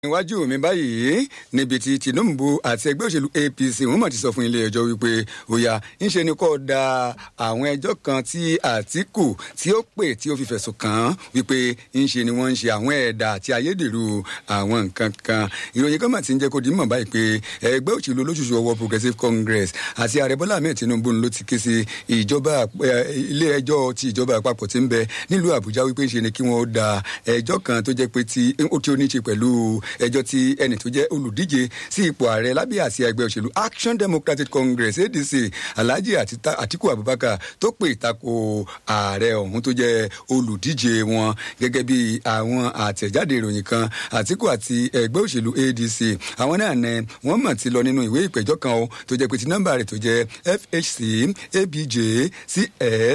Iwájú mi báyìí níbi tí Tinubu àti ẹgbẹ́ òṣèlú APC wọ́n mọ̀ ti sọ fún ilé ẹjọ́ wípé òyà ńṣe ni kò da àwọn ẹjọ́ kan tí Àtíkù tí ó pè tí ó fi fẹ̀sùn kàn án wípé ńṣe ni wọ́n ń ṣe àwọn ẹ̀dà àti ayédèrú àwọn nǹkan kan. Ìròyìn kan mà ti ń jẹ́ kó di mọ̀ báyìí pé ẹgbẹ́ òṣèlú olóṣooṣù ọwọ́ Progressive Congress àti ààrẹ Bọ́lá Ahmed Tinubu ló ti ké sí ìjọba ilé ẹjọ́ ti ìjọba àpapọ̀ tí ń bẹ nílùú Àbújá wípé ńṣe ni kí wọ́n da ẹjọ́ kan tó jẹ́ pé tí ó ní ṣe pẹ̀lú ẹjọ́ tí ẹni tó jẹ́ olùdíje sí ipò ààrẹ lábẹ́ àsíá ẹgbẹ́ òṣèlú Action Democratic Congress ADC Alhaji Atiku Abubakar tó pè tako ààrẹ ọ̀hún tó jẹ́ olùdíje wọn. Gẹ́gẹ́ bí àwọn àtẹ̀jáde ìròyìn kan, Atiku àti ẹgbẹ́ òṣèlú ADC àwọn náà ní wọ́n mọ̀ ti lọ nínú ìwé ìpẹ̀jọ́ kan o tó jẹ́ pé ti nọ́mbà rẹ̀ tó jẹ́ FHC ABJ CS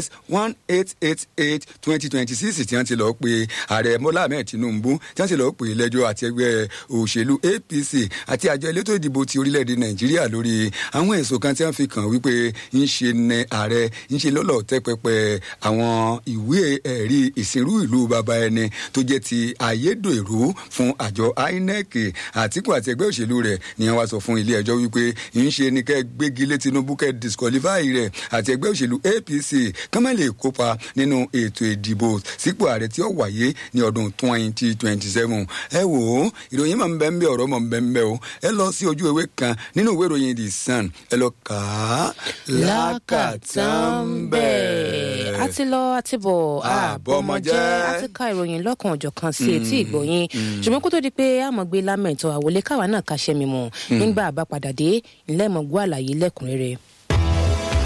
1888/2026 tí wọ́n ti lọ́ọ́ pe ààrẹ Bọ́lá Ahmed Tinubu tí wọ́n ti lọ́ọ́ pe lẹ́jọ́ àti ẹgbẹ́ òṣèlú APC àti àjọ elétò ìdìbò ti orílẹ̀-èdè Nàìjíríà lórí àwọn ẹ̀sùn kan tí wọ́n fi kàn wípé ń ṣe ní ààrẹ ń ṣe lọ́lọ́ tẹ́ pẹpẹ àwọn ìwé ẹ̀rí ìsìnrú ìlú bàbá ẹni tó jẹ́ ti ayédèrú fún àjọ INEC. Àtíkù àti ẹgbẹ́ òṣèlú rẹ̀ ni wọ́n wá sọ fún ilé ẹjọ́ wípé ń ṣe ní kẹ́ gbégi lé Tinubu kẹ́ disqualify rẹ̀ àti ẹgbẹ́ òṣèlú APC kán má lè kópa nínú ètò ìdìbò sípò ààrẹ tí ó wáyé ní ọdún 2027. Ẹ wò ó ìròyìn máa ń bẹ ń bẹ ọ̀rọ̀ máa ń bẹ ń bẹ o. Ẹ lọ sí ojú ewé kan nínú ìwé ìròyìn The Sun, ẹ lọ kà á lákàtàn bẹ́ẹ̀. A ti lọ àti bọ̀ àbọ̀mọ̀jẹ́ a ti ka ìròyìn lọ́kàn ọ̀jọ̀kan sí etí ìgbọ̀yìn ṣùgbọ́n kó tó di pé a mọ̀ gbé lámẹ̀tọ́ àwọlé káwa náà kàṣẹ́ mi mọ̀ nígbà bá padà dé ńlẹ́mọ̀gbọ́ àlàyé lẹ́kùnrẹ́rẹ́.